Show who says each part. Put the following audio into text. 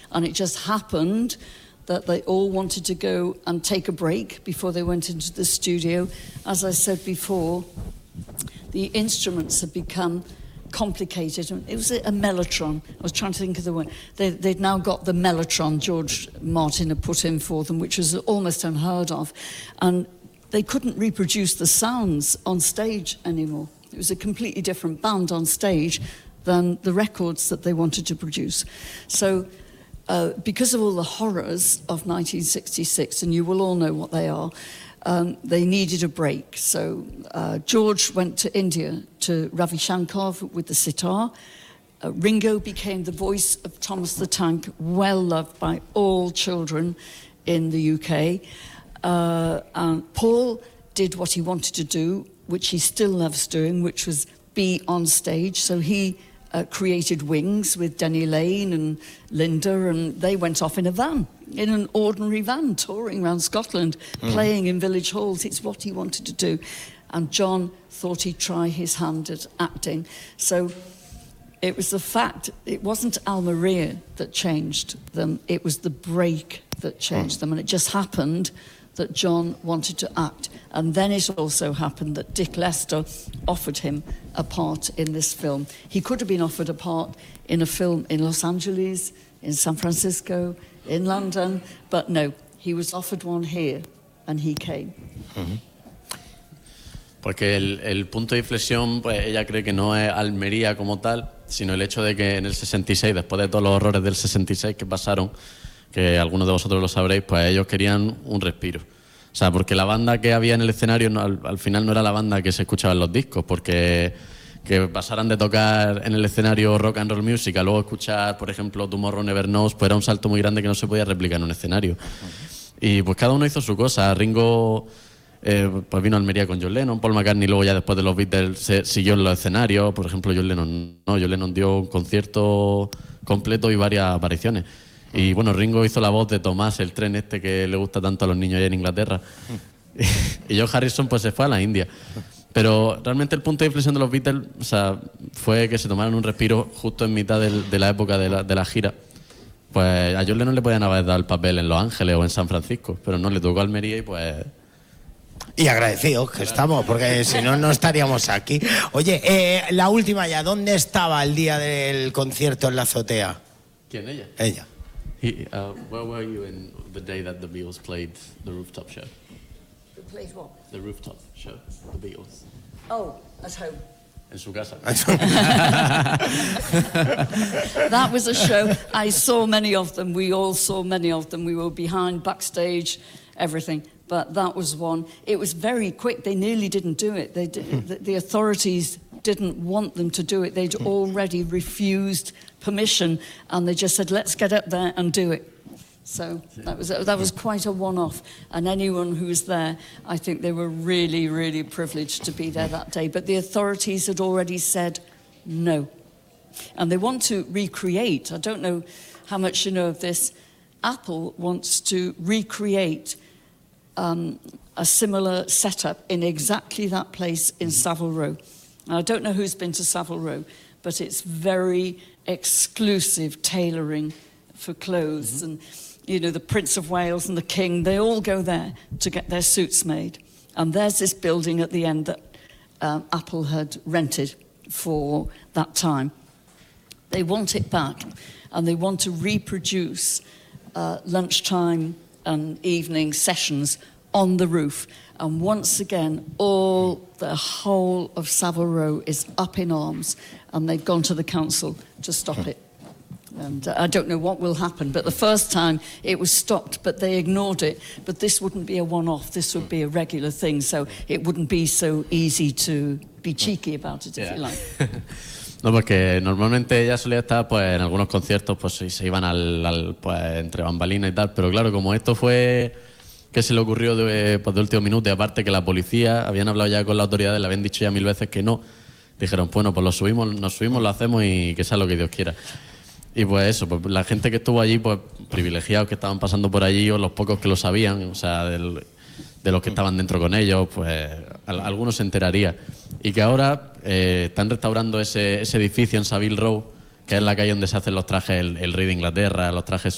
Speaker 1: And it just happened that they all wanted to go and take a break before they went into the studio. As I said before, the instruments had become complicated. It was a mellotron. I was trying to think of the word. They'd now got the mellotron George Martin had put in for them, which was almost unheard of. And they couldn't reproduce the sounds on stage anymore. It was a completely different band on stage than the records that they wanted to produce. So because of all the horrors of 1966, and you will all know what they are, they needed a break. So George went to India to Ravi Shankar with the sitar. Ringo became the voice of Thomas the Tank, well loved by all children in the UK. And Paul did what he wanted to do, which he still loves doing, which was be on stage. So he created Wings with Denny Lane and Linda, and they went off in a van, in an ordinary van, touring around Scotland, playing in village halls. It's what he wanted to do. And John thought he'd try his hand at acting. So it was the fact, it wasn't Almeria that changed them, it was the break that changed them. And it just happened that John wanted to act. And then it also happened that Dick Lester offered him a part in this film. He could have been offered a part in a film in Los Angeles, in San Francisco, in London, but no, he was offered one here, and he came.
Speaker 2: Porque el punto de inflexión, pues ella cree que no es Almería como tal, sino el hecho de que en el 66, después de todos los horrores del 66 que pasaron, que algunos de vosotros lo sabréis, pues ellos querían un respiro. O sea, porque la banda que había en el escenario al final no era la banda que se escuchaba en los discos, porque que pasaran de tocar en el escenario rock and roll music a luego escuchar, por ejemplo, Tomorrow Never Knows, pues era un salto muy grande que no se podía replicar en un escenario. Y pues cada uno hizo su cosa. Ringo pues vino a Almería con John Lennon, Paul McCartney luego ya después de los Beatles siguió en los escenarios, por ejemplo John Lennon dio un concierto completo y varias apariciones. Y bueno, Ringo hizo la voz de Tomás, el tren este que le gusta tanto a los niños allá en Inglaterra. Y George Harrison pues se fue a la India. Pero realmente el punto de inflexión de los Beatles, o sea, fue que se tomaron un respiro justo en mitad de la época de la gira. Pues a John Lennon le podían haber dado el papel en Los Ángeles o en San Francisco, pero no, le tocó a Almería y pues...
Speaker 3: Y agradecidos que estamos, porque si no, no estaríamos aquí. Oye, la última ya, ¿dónde estaba el día del concierto en la azotea?
Speaker 2: ¿Quién, ella?
Speaker 3: Ella.
Speaker 2: Where were you in the day that the Beatles played the rooftop show?
Speaker 1: Played what?
Speaker 2: The rooftop show, the Beatles.
Speaker 1: Oh, at home.
Speaker 2: En su casa.
Speaker 1: That was a show. I saw many of them. We all saw many of them. We were behind, backstage, everything. But that was one. It was very quick. They nearly didn't do it. The authorities didn't want them to do it. They'd already refused permission, and they just said, let's get up there and do it. So that was quite a one-off. And anyone who was there, I think they were really, really privileged to be there that day. But the authorities had already said no. And they want to recreate, I don't know how much you know of this, Apple wants to recreate a similar setup in exactly that place in Savile Row. Now, I don't know who's been to Savile Row, but it's very exclusive tailoring for clothes. And, you know, the Prince of Wales and the King, they all go there to get their suits made. And there's this building at the end that Apple had rented for that time. They want it back, and they want to reproduce lunchtime and evening sessions on the roof. And once again, the whole of Savile Row is up in arms, and they've gone to the council to stop it. And I don't know what will happen, but the first time it was stopped, but they ignored it. But this wouldn't be a one-off, this would be a regular thing, so it wouldn't be so easy to be cheeky about it, if you like.
Speaker 2: No, porque normalmente ella solía estar pues en algunos conciertos, pues se iban pues entre bambalinas y tal, pero claro, como esto fue que se le ocurrió de último minuto, y aparte que la policía habían hablado ya con las autoridades, le habían dicho ya 1000 veces que no, dijeron, bueno, pues nos subimos, lo hacemos y que sea lo que Dios quiera. Y pues eso, pues la gente que estuvo allí, pues privilegiados que estaban pasando por allí, o los pocos que lo sabían, o sea, de los que estaban dentro con ellos, pues algunos se enteraría. Y que ahora están restaurando ese edificio en Savile Row, que es la calle donde se hacen los trajes, el rey de Inglaterra, los trajes